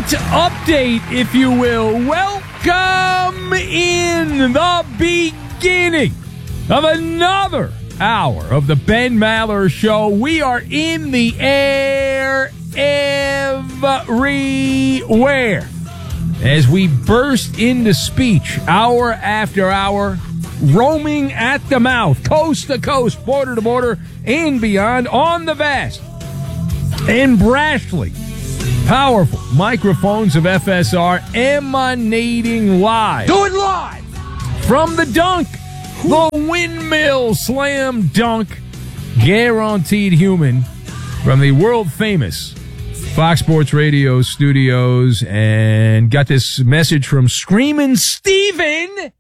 update, if you will. Welcome in the beginning of another hour of the Ben Maller Show. We are in the air everywhere as we burst into speech hour after hour, roaming at the mouth, coast to coast, border to border, and beyond on the vast and brashly powerful microphones of FSR, emanating live. Do it live! From the dunk, the windmill slam dunk, guaranteed human, from the world famous Fox Sports Radio studios, and got this message from Screamin' Steven,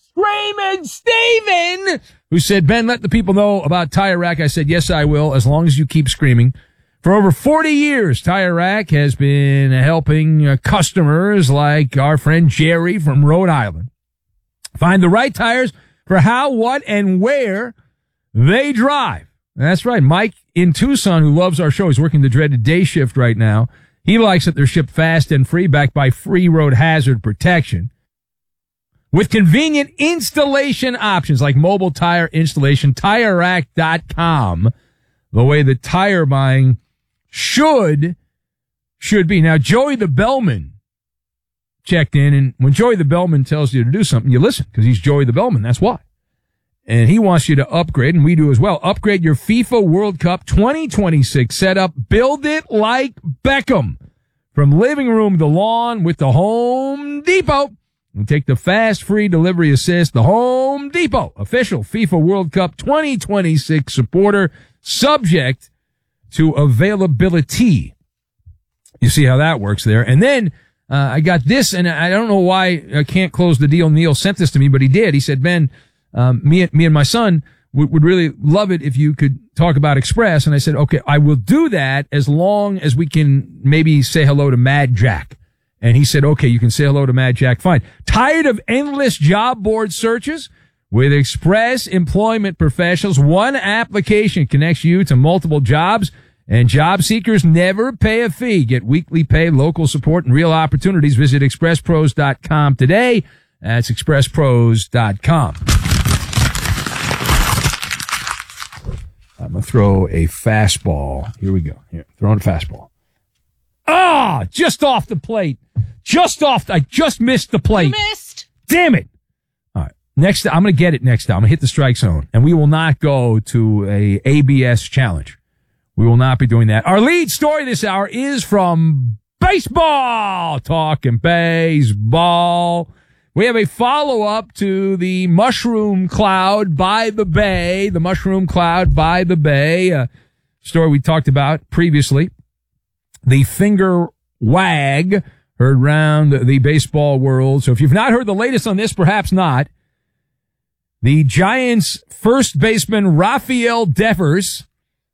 who said, Ben, let the people know about Tire Rack. I said, yes, I will, as long as you keep screaming. For over 40 years, Tire Rack has been helping customers like our friend Jerry from Rhode Island find the right tires for how, what, and where they drive. And that's right. Mike in Tucson, who loves our show, is working the dreaded day shift right now. He likes that they're shipped fast and free, backed by free road hazard protection, with convenient installation options like mobile tire installation. TireRack.com, the way that tire buying should be. Now, Joey the Bellman checked in, and when Joey the Bellman tells you to do something, you listen, because he's Joey the Bellman. That's why. And he wants you to upgrade, and we do as well. Upgrade your FIFA World Cup 2026 setup. Build it like Beckham. From living room to lawn with the Home Depot. And take the fast, free delivery assist. The Home Depot, official FIFA World Cup 2026 supporter, subject to availability. You see how that works there. And then I got this, and I don't know why I can't close the deal. Neil sent this to me, but he did. He said, Ben, me and my son would really love it if you could talk about Express. And I said, okay, I will do that as long as we can maybe say hello to Mad Jack. And he said, okay, you can say hello to Mad Jack. Fine. Tired of endless job board searches? With Express Employment Professionals, one application connects you to multiple jobs, and job seekers never pay a fee. Get weekly pay, local support, and real opportunities. Visit expresspros.com today. That's expresspros.com. I'm going to throw a fastball. Here we go. Here, throwing a fastball. Just off the plate. I just missed the plate. You missed. Damn it. All right. Next, I'm going to get it next time. I'm going to hit the strike zone, and we will not go to a ABS challenge. We will not be doing that. Our lead story this hour is from baseball. Talking baseball. We have a follow-up to the mushroom cloud by the bay. The mushroom cloud by the bay. Story we talked about previously. The finger wag heard around the baseball world. So if you've not heard the latest on this, perhaps not. The Giants' first baseman, Rafael Devers,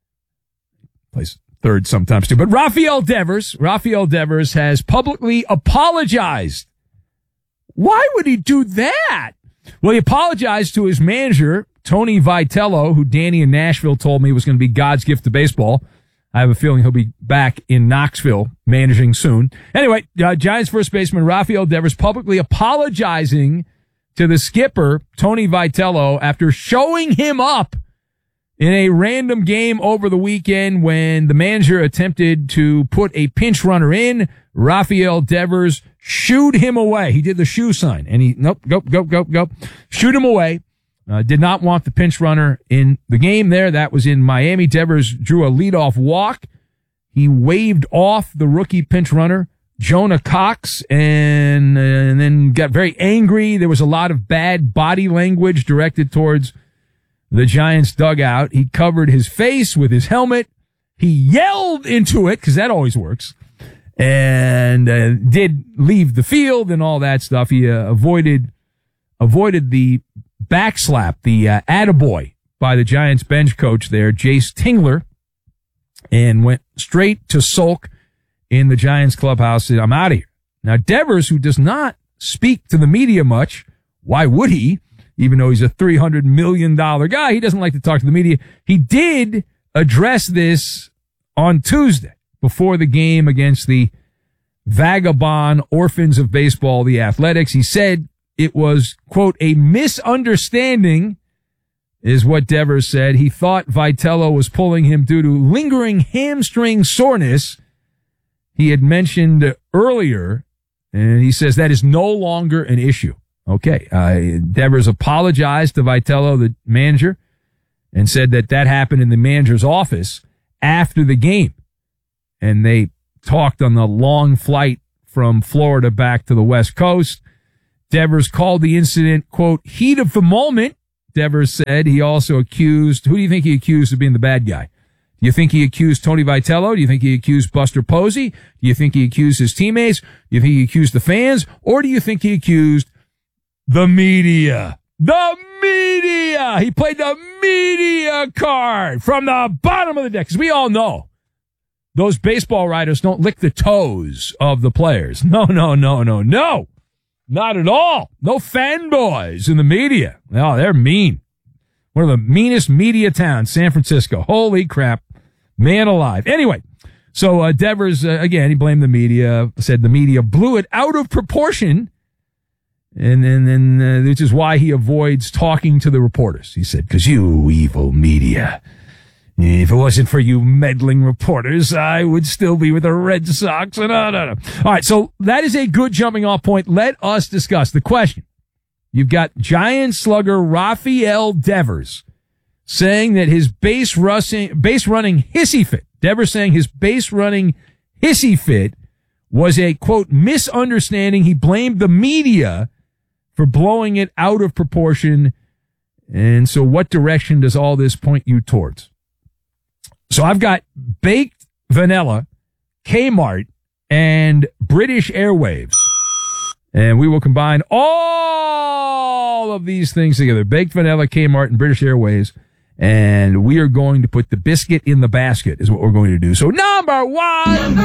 plays third sometimes too, but Rafael Devers has publicly apologized. Why would he do that? Well, he apologized to his manager, Tony Vitello, who Danny in Nashville told me was going to be God's gift to baseball. I have a feeling he'll be back in Knoxville managing soon. Anyway, Giants first baseman Rafael Devers publicly apologizing to the skipper, Tony Vitello, after showing him up in a random game over the weekend when the manager attempted to put a pinch runner in. Rafael Devers shooed him away. He did the shoe sign, and go. Shoot him away. Did not want the pinch runner in the game there. That was in Miami. Devers drew a leadoff walk. He waved off the rookie pinch runner, Jonah Cox, and then got very angry. There was a lot of bad body language directed towards the Giants dugout. He covered his face with his helmet. He yelled into it, because that always works, and did leave the field and all that stuff. He avoided the backslap, the attaboy by the Giants bench coach there, Jace Tingler, and went straight to sulk in the Giants clubhouse. Said, I'm out of here. Now, Devers, who does not speak to the media much, why would he? Even though he's a $300 million guy, he doesn't like to talk to the media. He did address this on Tuesday before the game against the vagabond orphans of baseball, the Athletics. He said it was, quote, a misunderstanding, is what Devers said. He thought Vitello was pulling him due to lingering hamstring soreness he had mentioned earlier, and he says that is no longer an issue. Okay, Devers apologized to Vitello, the manager, and said that happened in the manager's office after the game. And they talked on the long flight from Florida back to the West Coast. Devers called the incident, quote, heat of the moment. Devers said he also accused, who do you think he accused of being the bad guy? Do you think he accused Tony Vitello? Do you think he accused Buster Posey? Do you think he accused his teammates? Do you think he accused the fans? Or do you think he accused the media? The media! He played the media card from the bottom of the deck. Because we all know those baseball writers don't lick the toes of the players. No. Not at all. No fanboys in the media. No, they're mean. One of the meanest media towns, San Francisco. Holy crap. Man alive. Anyway, so Devers, again, he blamed the media, said the media blew it out of proportion, and then which is why he avoids talking to the reporters. He said, because you evil media. If it wasn't for you meddling reporters, I would still be with the Red Sox. No. All right, so that is a good jumping off point. Let us discuss the question. You've got Giant slugger Rafael Devers saying that his base running hissy fit, Devers saying his base running hissy fit was a, quote, misunderstanding. He blamed the media for blowing it out of proportion. And so what direction does all this point you towards? So I've got Baked Vanilla, Kmart, and British Airwaves. And we will combine all of these things together. Baked Vanilla, Kmart, and British Airwaves. And we are going to put the biscuit in the basket is what we're going to do. So number one.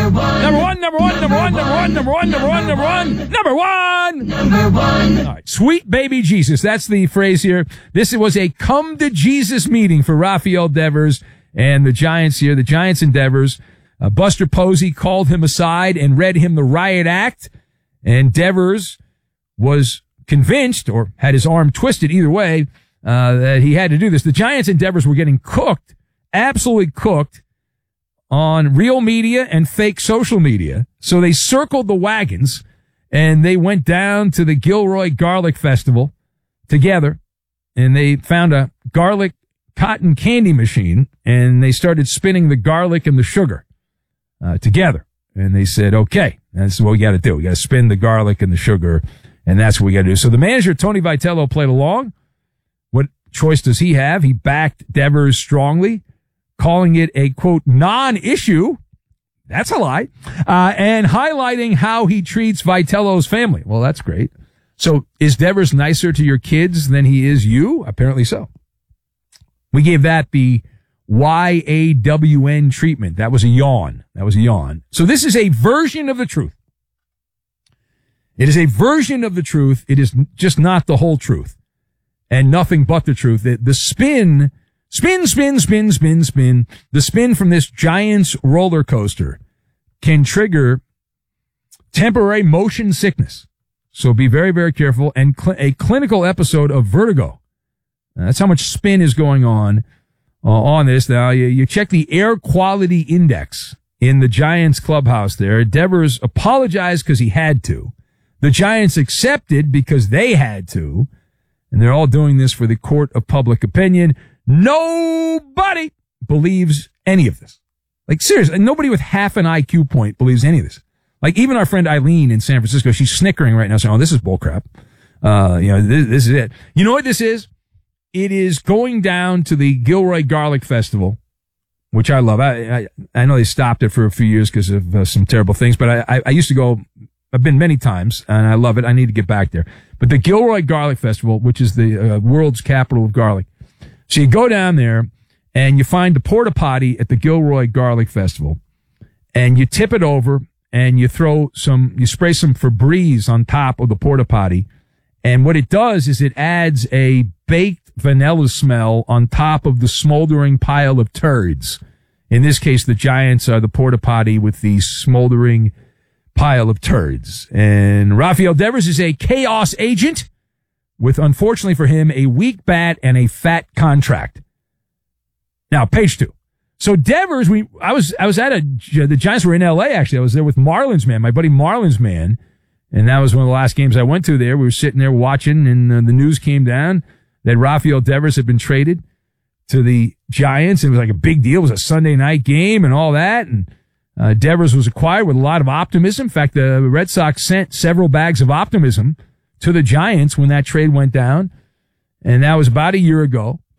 All right. Sweet baby Jesus. That's the phrase here. This was a come to Jesus meeting for Rafael Devers and the Giants here. The Giants and Devers. Buster Posey called him aside and read him the riot act. And Devers was convinced, or had his arm twisted either way, that he had to do this. The Giants and Devers were getting cooked, absolutely cooked, on real media and fake social media. So they circled the wagons and they went down to the Gilroy Garlic Festival together, and they found a garlic cotton candy machine, and they started spinning the garlic and the sugar together. And they said, okay, that's what we got to do. We got to spin the garlic and the sugar, and that's what we got to do. So the manager, Tony Vitello, played along. What choice does he have? He backed Devers strongly, calling it a, quote, non-issue. That's a lie. And highlighting how he treats Vitello's family. Well, that's great. So is Devers nicer to your kids than he is you? Apparently so. We gave that the YAWN treatment. That was a yawn. So this is a version of the truth. It is a version of the truth. It is just not the whole truth. And nothing but the truth. The spin. The spin from this Giants roller coaster can trigger temporary motion sickness. So be very, very careful. And a clinical episode of vertigo. That's how much spin is going on this. Now, you check the air quality index in the Giants clubhouse there. Devers apologized because he had to. The Giants accepted because they had to. And they're all doing this for the court of public opinion. Nobody believes any of this. Like, seriously, nobody with half an IQ point believes any of this. Like, even our friend Eileen in San Francisco, she's snickering right now saying, oh, this is bullcrap. This is it. You know what this is? It is going down to the Gilroy Garlic Festival, which I love. I know they stopped it for a few years because of some terrible things, but I used to go. I've been many times, and I love it. I need to get back there. But the Gilroy Garlic Festival, which is the world's capital of garlic. So you go down there, and you find the porta potty at the Gilroy Garlic Festival, and you tip it over, and you spray some Febreze on top of the porta potty. And what it does is it adds a baked vanilla smell on top of the smoldering pile of turds. In this case, the Giants are the porta potty with the smoldering pile of turds. And Rafael Devers is a chaos agent with, unfortunately for him, a weak bat and a fat contract. Now, page 2. So Devers, I was at the Giants were in L.A. actually. I was there with Marlins Man, my buddy Marlins Man. And that was one of the last games I went to there. We were sitting there watching, and the news came down that Rafael Devers had been traded to the Giants. It was like a big deal. It was a Sunday night game and all that. And Devers was acquired with a lot of optimism. In fact, the Red Sox sent several bags of optimism to the Giants when that trade went down. And that was about a year ago.